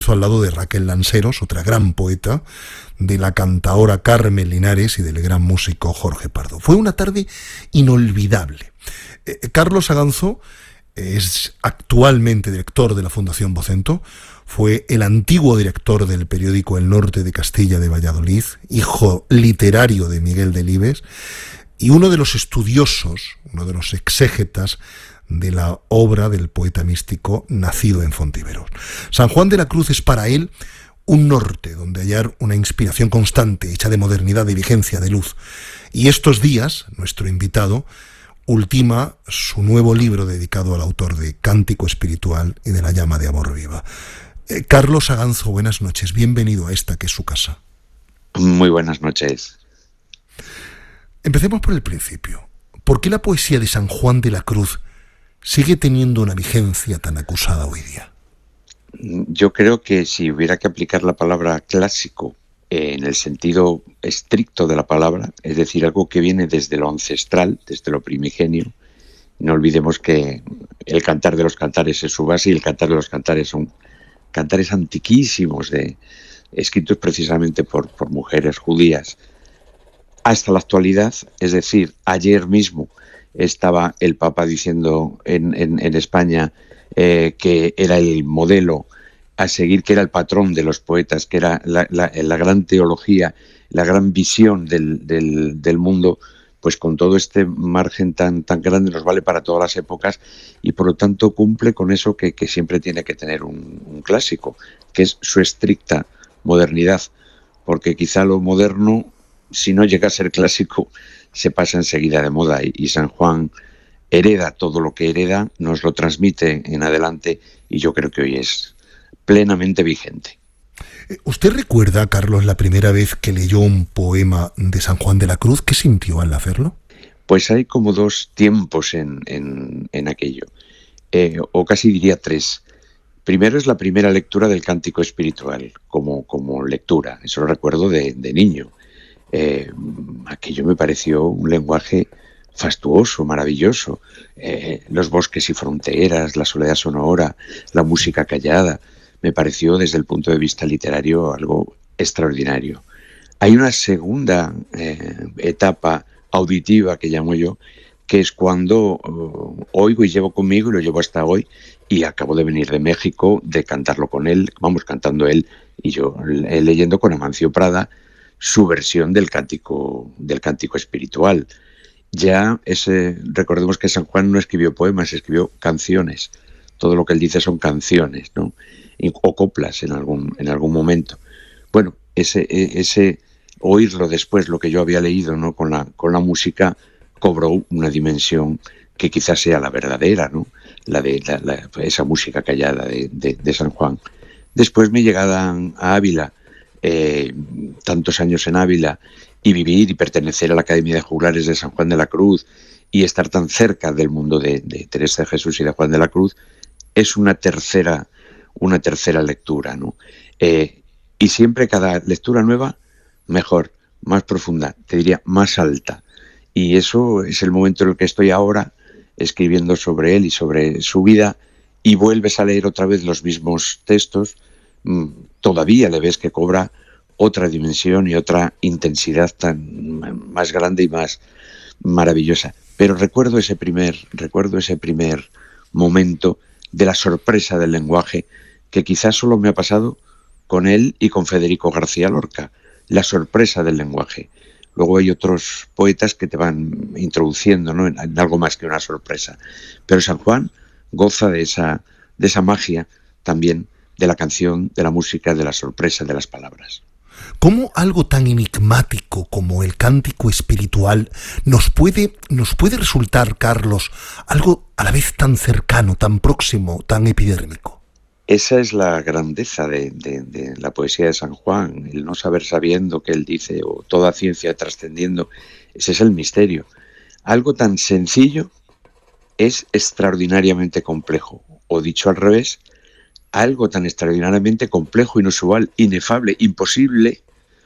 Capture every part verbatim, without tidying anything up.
hizo al lado de Raquel Lanceros, otra gran poeta, de la cantaora Carmen Linares y del gran músico Jorge Pardo. Fue una tarde inolvidable. Eh, Carlos Aganzo es actualmente director de la Fundación Vocento, fue el antiguo director del periódico El Norte de Castilla de Valladolid, hijo literario de Miguel Delibes, y uno de los estudiosos, uno de los exégetas de la obra del poeta místico nacido en Fontiveros. San Juan de la Cruz es para él un norte donde hallar una inspiración constante, hecha de modernidad, de vigencia, de luz. Y estos días, nuestro invitado ultima su nuevo libro dedicado al autor de Cántico Espiritual y de La Llama de Amor Viva. Eh, Carlos Aganzo, buenas noches, bienvenido a esta que es su casa. Muy buenas noches. Empecemos por el principio. ¿Por qué la poesía de San Juan de la Cruz sigue teniendo una vigencia tan acusada hoy día? Yo creo que si hubiera que aplicar la palabra clásico en el sentido estricto de la palabra, es decir, algo que viene desde lo ancestral, desde lo primigenio, no olvidemos que el Cantar de los Cantares es su base y el Cantar de los Cantares son cantares antiquísimos, de, escritos precisamente por, por mujeres judías, hasta la actualidad. Es decir, ayer mismo estaba el Papa diciendo en, en, en España eh, que era el modelo a seguir, que era el patrón de los poetas, que era la, la, la gran teología, la gran visión del, del, del mundo, pues con todo este margen tan, tan grande nos vale para todas las épocas y por lo tanto cumple con eso que, que siempre tiene que tener un, un clásico, que es su estricta modernidad, porque quizá lo moderno, si no llega a ser clásico, se pasa enseguida de moda y, y San Juan hereda todo lo que hereda, nos lo transmite en adelante y yo creo que hoy es plenamente vigente. ¿Usted recuerda, Carlos, la primera vez que leyó un poema de San Juan de la Cruz? ¿Qué sintió al hacerlo? Pues hay como dos tiempos en, en, en aquello, eh, o casi diría tres. Primero es la primera lectura del Cántico Espiritual, como, como lectura, eso lo recuerdo de, de niño. Eh, aquello me pareció un lenguaje fastuoso, maravilloso. Eh, los bosques y fronteras, la soledad sonora, la música callada, me pareció desde el punto de vista literario algo extraordinario. Hay una segunda eh, etapa auditiva que llamo yo, que es cuando uh, oigo y llevo conmigo y lo llevo hasta hoy, y acabo de venir de México, de cantarlo con él, vamos cantando él y yo eh, leyendo con Amancio Prada su versión del cántico, del cántico espiritual. Ya ese, recordemos que San Juan no escribió poemas, escribió canciones. Todo lo que él dice son canciones, ¿no? O coplas en algún, en algún momento. Bueno, ese, ese oírlo después, lo que yo había leído, ¿no? Con la, con la música, cobró una dimensión que quizás sea la verdadera, ¿no? La de la, la, esa música callada de, de, de San Juan. Después mi llegada a Ávila, eh, tantos años en Ávila, y vivir y pertenecer a la Academia de Juglares de San Juan de la Cruz y estar tan cerca del mundo de, de Teresa de Jesús y de Juan de la Cruz, es una tercera, una tercera lectura, ¿no? Eh, y siempre cada lectura nueva, mejor, más profunda, te diría más alta. Y eso es el momento en el que estoy ahora, escribiendo sobre él y sobre su vida, y vuelves a leer otra vez los mismos textos, mmm, todavía le ves que cobra otra dimensión y otra intensidad tan más grande y más maravillosa. Pero recuerdo ese primer, recuerdo ese primer momento de la sorpresa del lenguaje, que quizás solo me ha pasado con él y con Federico García Lorca, la sorpresa del lenguaje. Luego hay otros poetas que te van introduciendo, ¿no? en, en algo más que una sorpresa. Pero San Juan goza de esa, de esa magia también de la canción, de la música, de la sorpresa, de las palabras. ¿Cómo algo tan enigmático como el cántico espiritual nos puede, nos puede resultar, Carlos, algo a la vez tan cercano, tan próximo, tan epidérmico? Esa es la grandeza de, de, de la poesía de San Juan, el no saber sabiendo que él dice, o toda ciencia trascendiendo. Ese es el misterio. Algo tan sencillo es extraordinariamente complejo, o dicho al revés, algo tan extraordinariamente complejo, inusual, inefable, imposible,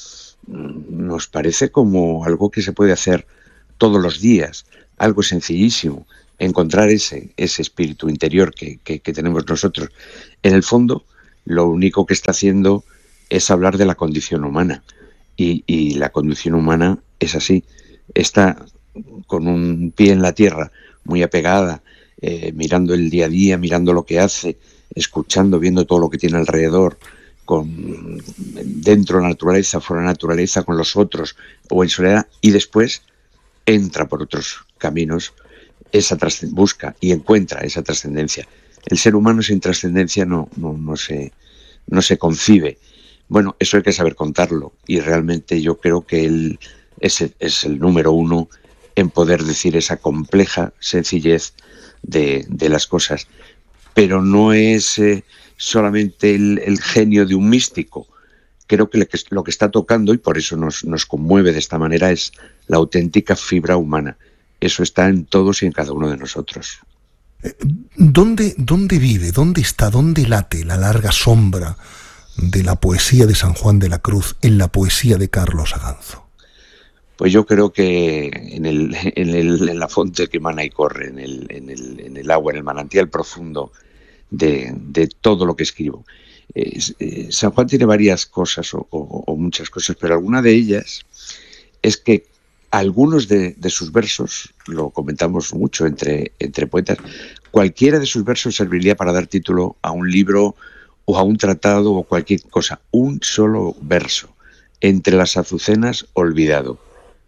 nos parece como algo que se puede hacer todos los días, algo sencillísimo, encontrar ese, ese espíritu interior que, que, que tenemos nosotros. En el fondo, lo único que está haciendo es hablar de la condición humana. Y, y la condición humana es así, está con un pie en la tierra, muy apegada, eh, mirando el día a día, mirando lo que hace, escuchando, viendo todo lo que tiene alrededor, con, dentro de la naturaleza, fuera de la naturaleza, con los otros, o en soledad, y después entra por otros caminos, esa busca y encuentra esa trascendencia. El ser humano sin trascendencia no, no, no, se, no se concibe. Bueno, eso hay que saber contarlo, y realmente yo creo que él es, es el número uno en poder decir esa compleja sencillez de, de las cosas. Pero no es eh, solamente el, el genio de un místico. Creo que lo que está tocando, y por eso nos, nos conmueve de esta manera, es la auténtica fibra humana. Eso está en todos y en cada uno de nosotros. ¿Dónde, dónde vive, dónde está, dónde late la larga sombra de la poesía de San Juan de la Cruz en la poesía de Carlos Aganzo? Pues yo creo que en, el, en, el, en la fuente que emana y corre, en el, en, el, en el agua, en el manantial profundo de, de todo lo que escribo. Eh, eh, San Juan tiene varias cosas, o, o, o muchas cosas, pero alguna de ellas es que algunos de, de sus versos, lo comentamos mucho entre, entre poetas, cualquiera de sus versos serviría para dar título a un libro o a un tratado o cualquier cosa. Un solo verso, entre las azucenas, olvidado.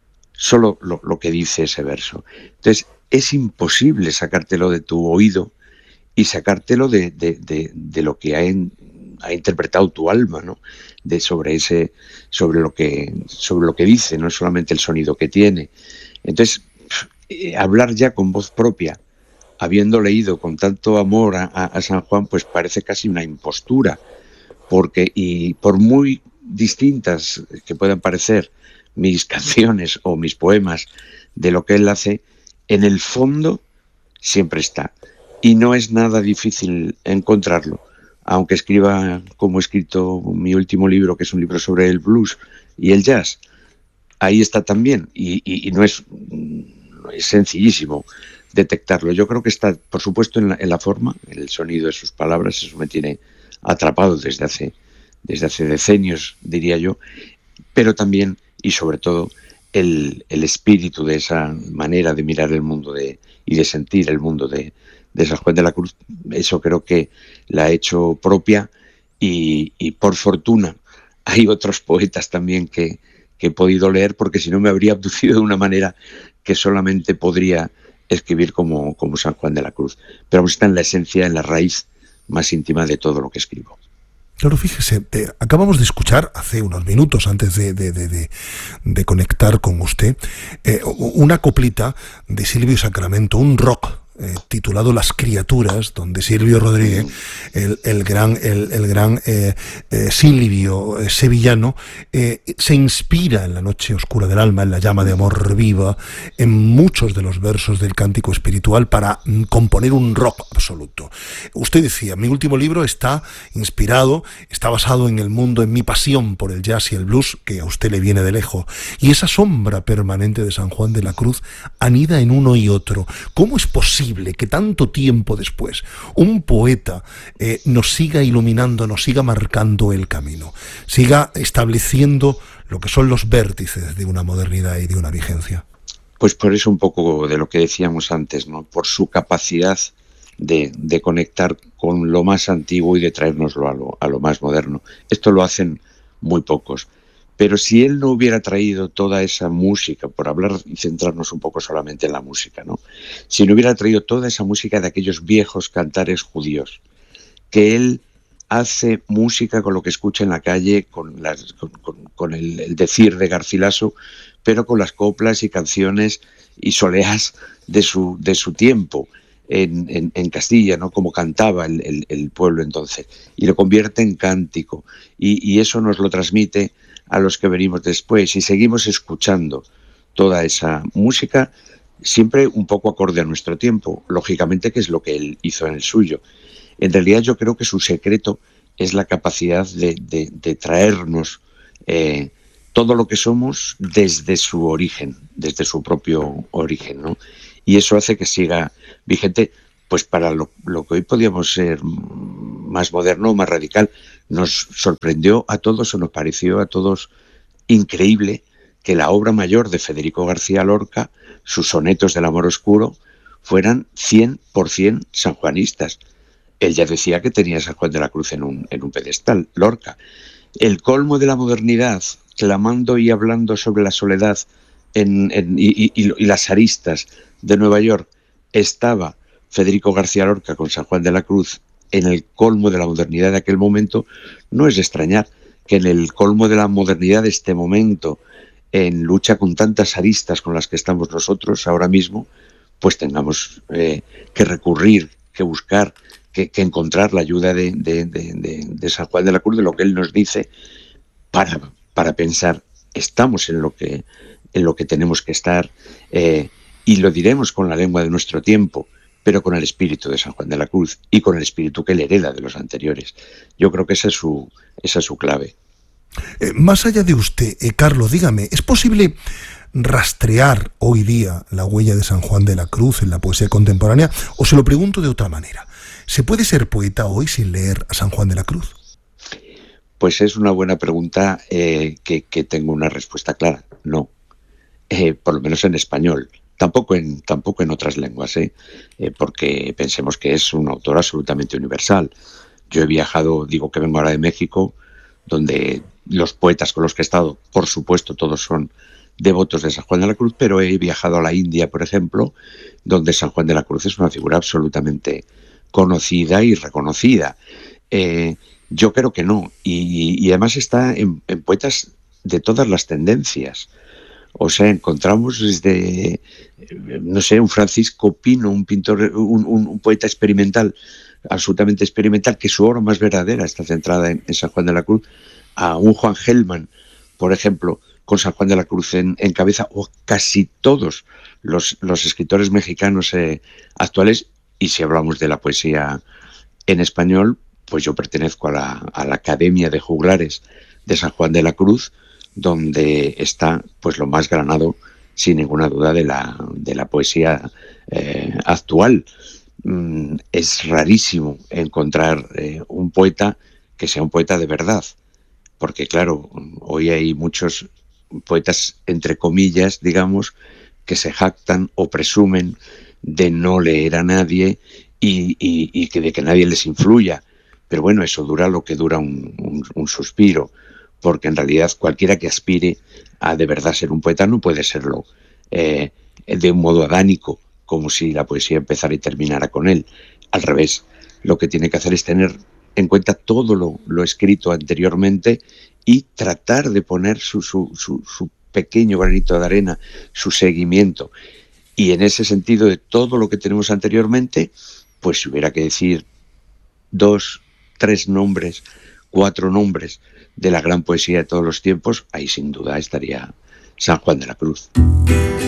Solo lo, lo que dice ese verso. Entonces, es imposible sacártelo de tu oído y sacártelo de, de, de, de lo que ha, en, ha interpretado tu alma, ¿no? De sobre ese, sobre lo que, sobre lo que dice, no es solamente el sonido que tiene. Entonces, eh, hablar ya con voz propia, habiendo leído con tanto amor a, a, a San Juan, pues parece casi una impostura, porque, y por muy distintas que puedan parecer mis canciones o mis poemas de lo que él hace, en el fondo siempre está. Y no es nada difícil encontrarlo, aunque escriba como he escrito mi último libro, que es un libro sobre el blues y el jazz. Ahí está también, y, y, y no es, no es sencillísimo detectarlo. Yo creo que está, por supuesto, en la, en la forma, en el sonido de sus palabras. Eso me tiene atrapado desde hace, desde hace decenios, diría yo, pero también y sobre todo el, el espíritu de esa manera de mirar el mundo de, y de sentir el mundo de, de San Juan de la Cruz. Eso creo que la ha hecho propia, y, y por fortuna hay otros poetas también que, que he podido leer, porque si no me habría abducido de una manera que solamente podría escribir como, como San Juan de la Cruz. Pero está en la esencia, en la raíz más íntima de todo lo que escribo. Claro, fíjese, te, acabamos de escuchar hace unos minutos antes de, de, de, de, de conectar con usted eh, una coplita de Silvio Sacramento, un rock eh, titulado Las Criaturas, donde Silvio Rodríguez, el, el gran, el, el gran eh, eh, Silvio eh, sevillano, eh, se inspira en la noche oscura del alma, en la llama de amor viva, en muchos de los versos del cántico espiritual para mm, componer un rock absoluto. Usted decía, mi último libro está inspirado, está basado en el mundo, en mi pasión por el jazz y el blues, que a usted le viene de lejos, y esa sombra permanente de San Juan de la Cruz anida en uno y otro. ¿Cómo es posible que tanto tiempo después un poeta eh, nos siga iluminando, nos siga marcando el camino, siga estableciendo lo que son los vértices de una modernidad y de una vigencia? Pues por eso un poco de lo que decíamos antes, ¿no? Por su capacidad de, de conectar con lo más antiguo y de traérnoslo a lo, a lo más moderno. Esto lo hacen muy pocos. Pero si él no hubiera traído toda esa música, por hablar y centrarnos un poco solamente en la música, ¿no? Si no hubiera traído toda esa música de aquellos viejos cantares judíos, que él hace música con lo que escucha en la calle, con, las, con, con, con el, el decir de Garcilaso, pero con las coplas y canciones y soleás de su, de su tiempo en, en, en Castilla, ¿no? Como cantaba el, el, el pueblo entonces, y lo convierte en cántico, y, y eso nos lo transmite a los que venimos después, y seguimos escuchando toda esa música, siempre un poco acorde a nuestro tiempo, lógicamente, que es lo que él hizo en el suyo. En realidad yo creo que su secreto es la capacidad de, de, de traernos eh, todo lo que somos desde su origen, desde su propio origen, ¿no? Y eso hace que siga vigente, pues para lo, lo que hoy podríamos ser más moderno, más radical. Nos sorprendió a todos, o nos pareció a todos increíble que la obra mayor de Federico García Lorca, sus sonetos del amor oscuro, fueran cien por ciento sanjuanistas. Él ya decía que tenía a San Juan de la Cruz en un, en un pedestal, Lorca. El colmo de la modernidad, clamando y hablando sobre la soledad en, en, y, y, y las aristas de Nueva York, estaba Federico García Lorca con San Juan de la Cruz en el colmo de la modernidad de aquel momento. No es de extrañar que en el colmo de la modernidad de este momento, en lucha con tantas aristas con las que estamos nosotros ahora mismo, pues tengamos eh, que recurrir, que buscar, que, que encontrar la ayuda de, de, de, de, de San Juan de la Cruz, de lo que él nos dice, para, para pensar, estamos en lo que, en lo que tenemos que estar, eh, y lo diremos con la lengua de nuestro tiempo, pero con el espíritu de San Juan de la Cruz y con el espíritu que él hereda de los anteriores. Yo creo que esa es su, esa es su clave. Eh, más allá de usted, eh, Carlos, dígame, ¿es posible rastrear hoy día la huella de San Juan de la Cruz en la poesía contemporánea? O se lo pregunto de otra manera, ¿se puede ser poeta hoy sin leer a San Juan de la Cruz? Pues es una buena pregunta eh, que, que tengo una respuesta clara. No, eh, por lo menos en español. Tampoco en, tampoco en otras lenguas, ¿eh? Eh, porque pensemos que es un autor absolutamente universal. Yo he viajado, digo que vengo ahora de México, donde los poetas con los que he estado, por supuesto, todos son devotos de San Juan de la Cruz, pero he viajado a la India, por ejemplo, donde San Juan de la Cruz es una figura absolutamente conocida y reconocida. Eh, yo creo que no, y, y además está en, en poetas de todas las tendencias. O sea, encontramos desde, no sé, un Francisco Pino, un pintor, un, un, un poeta experimental, absolutamente experimental, que su obra más verdadera está centrada en, en San Juan de la Cruz, a un Juan Gelman, por ejemplo, con San Juan de la Cruz en, en cabeza, o casi todos los, los escritores mexicanos eh, actuales. Y si hablamos de la poesía en español, pues yo pertenezco a la, a la Academia de Juglares de San Juan de la Cruz, donde está pues lo más granado, sin ninguna duda, de la, de la poesía eh, actual. Mm, es rarísimo encontrar eh, un poeta que sea un poeta de verdad, porque claro, hoy hay muchos poetas, entre comillas, digamos, que se jactan o presumen de no leer a nadie y, y, y que de que nadie les influya. Pero bueno, eso dura lo que dura un, un, un suspiro, porque en realidad cualquiera que aspire a de verdad ser un poeta no puede serlo eh, de un modo adánico, como si la poesía empezara y terminara con él. Al revés, lo que tiene que hacer es tener en cuenta todo lo, lo escrito anteriormente y tratar de poner su, su, su, su pequeño granito de arena, su seguimiento. Y en ese sentido, de todo lo que tenemos anteriormente, pues si hubiera que decir dos, tres nombres, cuatro nombres de la gran poesía de todos los tiempos, ahí sin duda estaría San Juan de la Cruz.